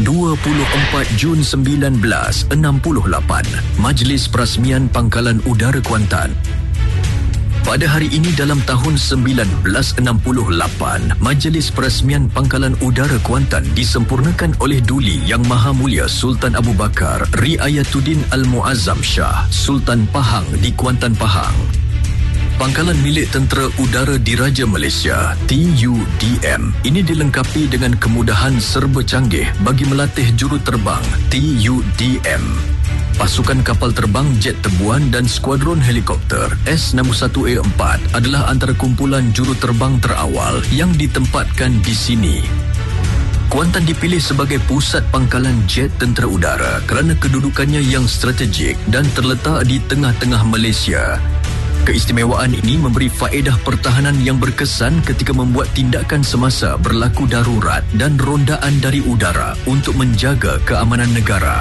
24 Jun 1968, Majlis Perasmian Pangkalan Udara Kuantan. Pada hari ini dalam tahun 1968, Majlis Perasmian Pangkalan Udara Kuantan disempurnakan oleh Duli Yang Maha Mulia Sultan Abu Bakar Riayatuddin Al-Muazzam Shah, Sultan Pahang di Kuantan, Pahang. Pangkalan milik Tentera Udara Diraja Malaysia TUDM ini dilengkapi dengan kemudahan serba canggih bagi melatih juruterbang TUDM. Pasukan kapal terbang jet tebuan dan skuadron helikopter S61A4 adalah antara kumpulan juruterbang terawal yang ditempatkan di sini. Kuantan dipilih sebagai pusat pangkalan jet tentera udara kerana kedudukannya yang strategik dan terletak di tengah-tengah Malaysia. Keistimewaan ini memberi faedah pertahanan yang berkesan ketika membuat tindakan semasa berlaku darurat dan rondaan dari udara untuk menjaga keamanan negara.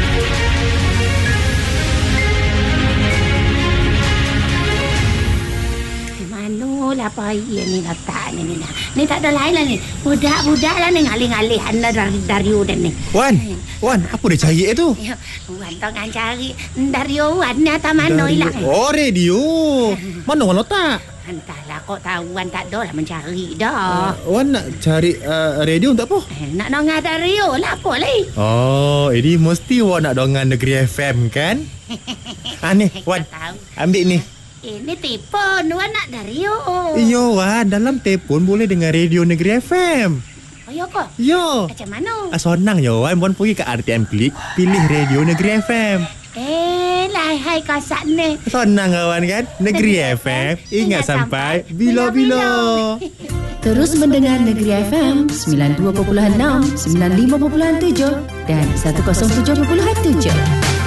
Apa ni letak ni tak ada lain lah ni. Budak-budak lah ni ngalih-ngalih anda dari Wan ni. Wan, apa dia cari tu? Wan tengah cari Dario Wan ni atas mana hilang. Oh, radio. Mana Wan letak? Entahlah, kau tahu Wan tak ada lah mencari dah. Wan nak cari radio untuk apa? Nak dengar Dario lah apa lagi. Oh, ini mesti Wan nak dengar Negeri FM kan? Ni Wan, ambil ni. Ini telefon Wan nak Dario. Iyo Wan, dalam telefon boleh dengar radio Negeri FM. Oh ya ke? Yo. Macam mana? Senang je Wan. Wan pergi ke RTM Klik, pilih radio Negeri FM. Hai kasak ni. Senang Wan kan? Negeri FM, ingat sampai bila-bila. Terus mendengar Negeri FM 92.6, 95.7 dan 107.7.